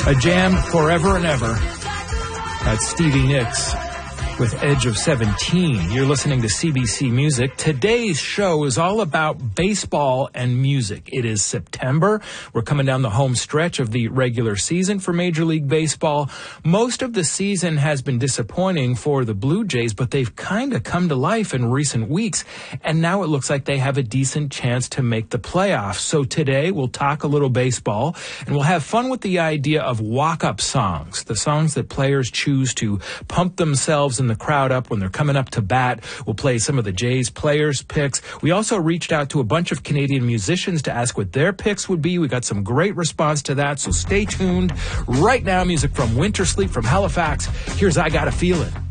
A jam forever and ever. That's Stevie Nicks with Edge of 17. You're listening to CBC Music. Today's show is all about baseball and music. It is September. We're coming down the home stretch of the regular season for Major League Baseball. Most of the season has been disappointing for the Blue Jays, but they've kind of come to life in recent weeks, and now it looks like they have a decent chance to make the playoffs. So today we'll talk a little baseball, and we'll have fun with the idea of walk-up songs, the songs that players choose to pump themselves in the crowd up when they're coming up to bat. We'll play some of the Jays players' picks. We also reached out to a bunch of Canadian musicians to ask what their picks would be. We got some great response to that, so stay tuned. Right now, music from Winter Sleep from Halifax. Here's I Got a Feeling.